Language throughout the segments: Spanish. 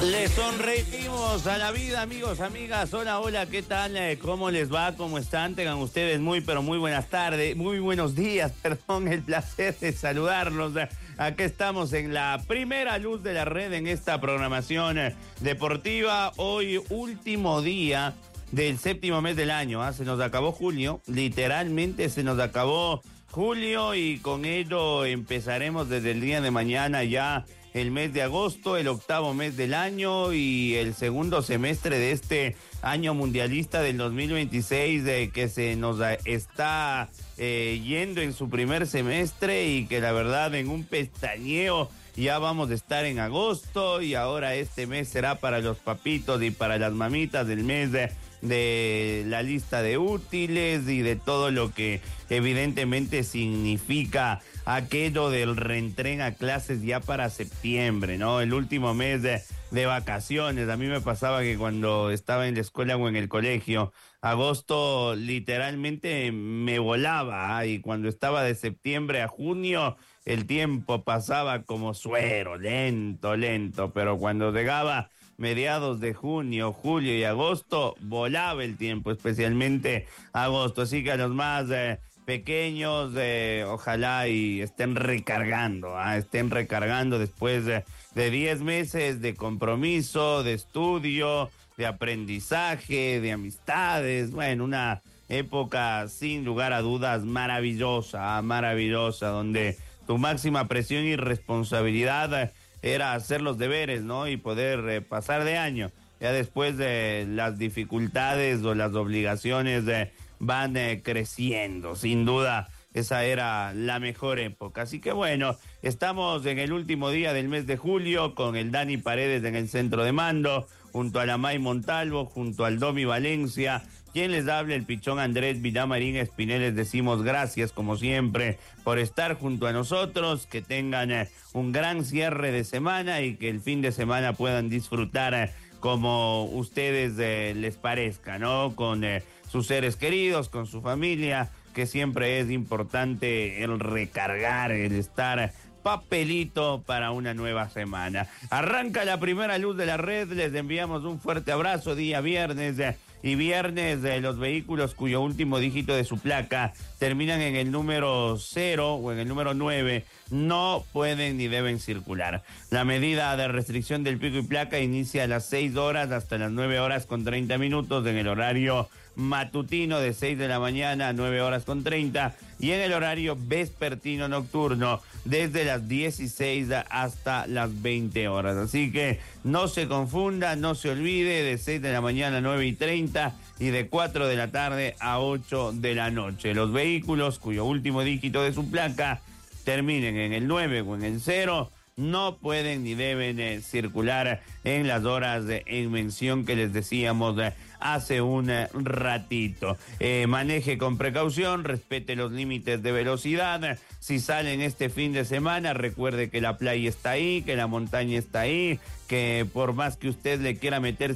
Le sonreímos a la vida, amigos, amigas. Hola, hola, ¿qué tal? ¿Cómo les va? ¿Cómo están? Tengan ustedes muy, pero muy buenas tardes, muy buenos días, perdón, el placer de saludarlos. Aquí estamos en la primera luz de la red en esta programación deportiva. Hoy, último día del séptimo mes del año. Se nos acabó julio, literalmente se nos acabó julio y con ello empezaremos desde el día de mañana ya el mes de agosto, el octavo mes del año y el segundo semestre de este año mundialista del 2026 que se nos está yendo en su primer semestre y que la verdad en un pestañeo ya vamos a estar en agosto y ahora este mes será para los papitos y para las mamitas del mes de la lista de útiles y de todo lo que evidentemente significa aquello del reentrén a clases ya para septiembre, ¿no? El último mes de vacaciones. A mí me pasaba que cuando estaba en la escuela o en el colegio, agosto literalmente me volaba, y cuando estaba de septiembre a junio, el tiempo pasaba como suero, lento, lento, pero cuando llegaba mediados de junio, julio y agosto, volaba el tiempo, especialmente agosto. Así que a los más pequeños, ojalá y estén recargando después de 10 meses de compromiso, de estudio, de aprendizaje, de amistades. Bueno, una época sin lugar a dudas maravillosa, donde tu máxima presión y responsabilidad era hacer los deberes, ¿no? Y poder pasar de año. Ya después de las dificultades o las obligaciones van creciendo. Sin duda, esa era la mejor época. Así que bueno, estamos en el último día del mes de julio con el Dani Paredes en el centro de mando, junto a la May Montalvo, junto al Domi Valencia. Quien les habla, el pichón Andrés Villamarín Espinel. Les decimos gracias, como siempre, por estar junto a nosotros. Que tengan un gran cierre de semana y que el fin de semana puedan disfrutar como ustedes les parezca, ¿no? Con sus seres queridos, con su familia, que siempre es importante el recargar, el estar papelito para una nueva semana. Arranca la primera luz de la red, les enviamos un fuerte abrazo, día viernes, y viernes los vehículos cuyo último dígito de su placa terminan en el número 0 o en el número 9 no pueden ni deben circular. La medida de restricción del pico y placa inicia a las 6 horas hasta las 9 horas con 30 minutos en el horario matutino de 6 de la mañana a 9 horas con 30 y en el horario vespertino nocturno desde las 16 hasta las 20 horas. Así que no se confunda, no se olvide, de 6 de la mañana a 9 y 30 y de 4 de la tarde a 8 de la noche. Los vehículos cuyo último dígito de su placa terminen en el 9 o en el 0 no pueden ni deben circular en las horas en mención que les decíamos hace un ratito. Maneje con precaución, respete los límites de velocidad. Si salen este fin de semana, recuerde que la playa está ahí, que la montaña está ahí, que por más que usted le quiera meter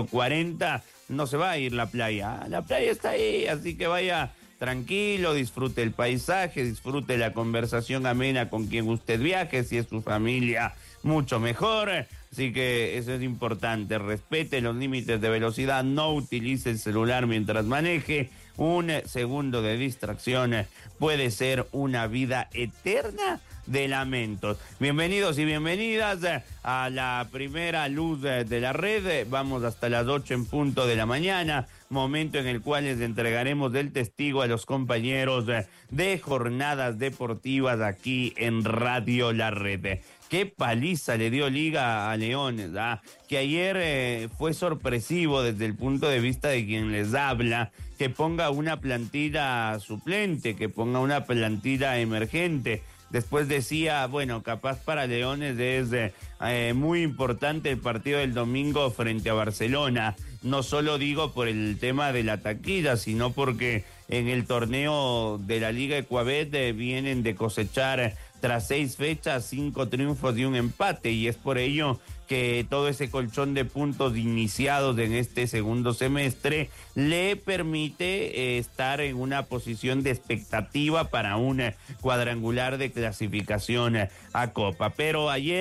140, no se va a ir la playa. La playa está ahí, así que vaya tranquilo, disfrute el paisaje, disfrute la conversación amena con quien usted viaje, si es su familia, mucho mejor. Así que eso es importante, respete los límites de velocidad, no utilice el celular mientras maneje. Un segundo de distracción puede ser una vida eterna de lamentos. Bienvenidos y bienvenidas a la primera luz de la red. Vamos hasta las 8 en punto de la mañana, momento en el cual les entregaremos el testigo a los compañeros de jornadas deportivas aquí en Radio La Red. Qué paliza le dio Liga a Leones, que ayer fue sorpresivo desde el punto de vista de quien les habla, que ponga una plantilla suplente, que ponga una plantilla emergente. Después decía, bueno, capaz para Leones es muy importante el partido del domingo frente a Barcelona. No solo digo por el tema de la taquilla, sino porque en el torneo de la Liga Ecuabet vienen de cosechar tras 6 fechas, 5 triunfos y un empate, y es por ello que todo ese colchón de puntos iniciados en este segundo semestre le permite estar en una posición de expectativa para un cuadrangular de clasificación a Copa. Pero ayer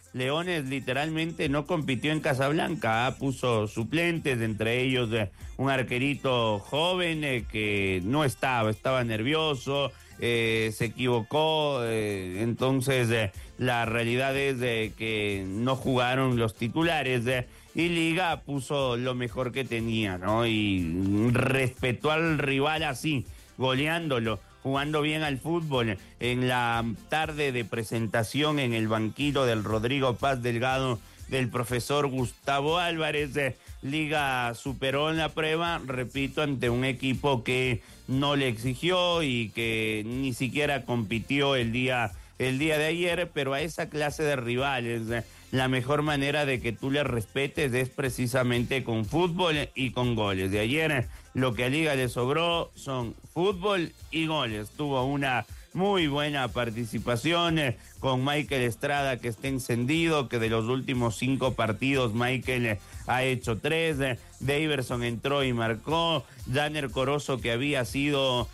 Leones literalmente no compitió en Casablanca, puso suplentes, entre ellos un arquerito joven que no estaba nervioso, se equivocó, entonces la realidad es que no jugaron los titulares y Liga puso lo mejor que tenía, ¿no? Y respetó al rival así, goleándolo, jugando bien al fútbol. En la tarde de presentación en el banquillo del Rodrigo Paz Delgado, del profesor Gustavo Álvarez, Liga superó en la prueba, repito, ante un equipo que no le exigió y que ni siquiera compitió el día de ayer, pero a esa clase de rivales, la mejor manera de que tú les respetes es precisamente con fútbol y con goles. De ayer lo que a Liga le sobró son fútbol y goles. Tuvo una muy buena participación con Michael Estrada, que está encendido, que de los últimos 5 partidos Michael ha hecho 3. Daverson entró y marcó. Danner Corozo, que había sido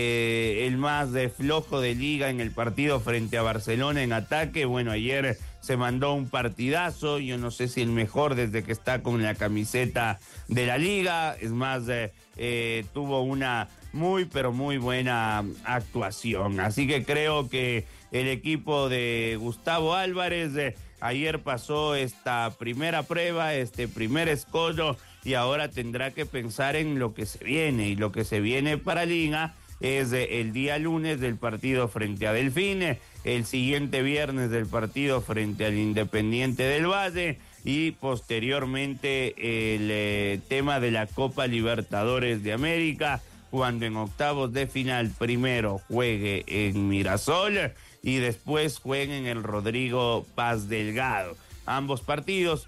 el más flojo de Liga en el partido frente a Barcelona en ataque, bueno, ayer se mandó un partidazo, yo no sé si el mejor desde que está con la camiseta de la Liga, es más, tuvo una muy pero muy buena actuación, así que creo que el equipo de Gustavo Álvarez ayer pasó esta primera prueba, este primer escollo, y ahora tendrá que pensar en lo que se viene, y lo que se viene para Liga es el día lunes del partido frente a Delfín, el siguiente viernes del partido frente al Independiente del Valle y posteriormente el tema de la Copa Libertadores de América, cuando en octavos de final primero juegue en Mirasol y después juegue en el Rodrigo Paz Delgado. Ambos partidos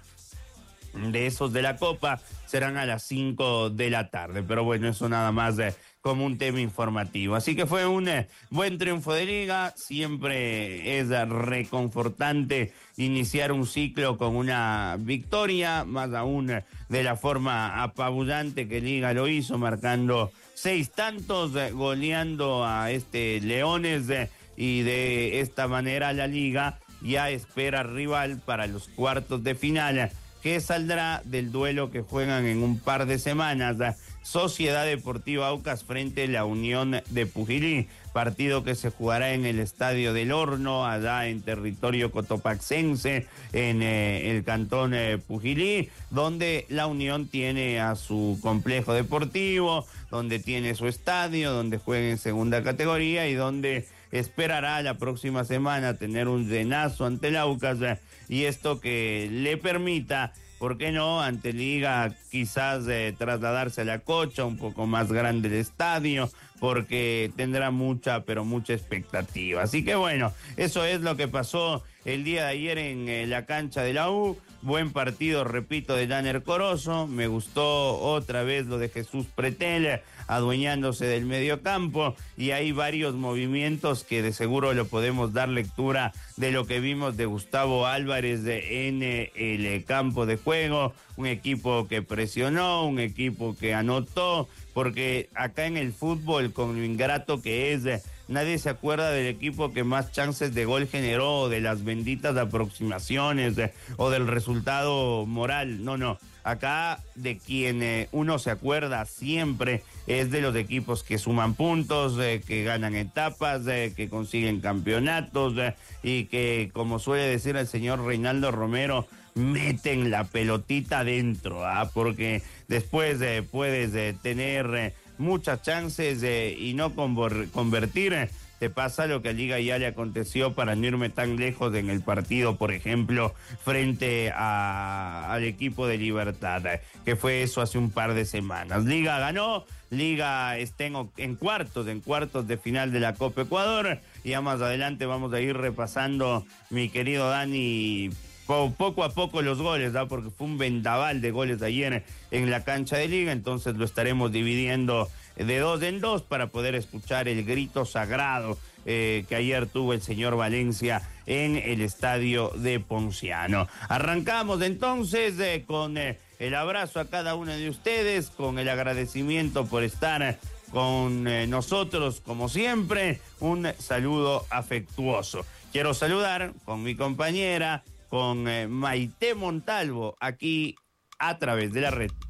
de esos de la Copa serán a las 5 de la tarde, pero bueno, eso nada más como un tema informativo. Así que fue un buen triunfo de Liga, siempre es reconfortante iniciar un ciclo con una victoria, más aún de la forma apabullante que Liga lo hizo, marcando 6 tantos, goleando a Leones, y de esta manera la Liga ya espera rival para los cuartos de final, que saldrá del duelo que juegan en un par de semanas, Sociedad Deportiva Aucas frente a la Unión de Pujilí, partido que se jugará en el Estadio del Horno, allá en territorio cotopaxense, en el cantón Pujilí, donde la Unión tiene a su complejo deportivo, donde tiene su estadio, donde juega en segunda categoría y donde esperará la próxima semana tener un llenazo ante el Aucas, y esto que le permita, ¿por qué no?, ante Liga quizás trasladarse a la Cocha, un poco más grande el estadio, porque tendrá mucha, pero mucha expectativa. Así que bueno, eso es lo que pasó el día de ayer en la cancha de la U. Buen partido, repito, de Danner Corozo. Me gustó otra vez lo de Jesús Pretel, adueñándose del mediocampo, y hay varios movimientos que de seguro lo podemos dar lectura de lo que vimos de Gustavo Álvarez en el campo de juego. Un equipo que presionó, un equipo que anotó, porque acá en el fútbol, con lo ingrato que es, nadie se acuerda del equipo que más chances de gol generó, o de las benditas aproximaciones, o del resultado moral. No. Acá de quien uno se acuerda siempre es de los equipos que suman puntos, que ganan etapas, que consiguen campeonatos, y que, como suele decir el señor Reinaldo Romero, meten la pelotita dentro, porque después puedes tener muchas chances y no convertir. Te pasa lo que a Liga ya le aconteció, para no irme tan lejos, en el partido, por ejemplo, frente al equipo de Libertad, que fue eso hace un par de semanas. Liga ganó, Liga está en cuartos de final de la Copa Ecuador, y ya más adelante vamos a ir repasando, mi querido Dani, poco a poco los goles, porque fue un vendaval de goles ayer en la cancha de Liga, entonces lo estaremos dividiendo de 2 en 2 para poder escuchar el grito sagrado que ayer tuvo el señor Valencia en el estadio de Ponciano. Arrancamos entonces con el abrazo a cada uno de ustedes, con el agradecimiento por estar con nosotros como siempre, un saludo afectuoso. Quiero saludar con mi compañera, con Maite Montalvo aquí a través de la red.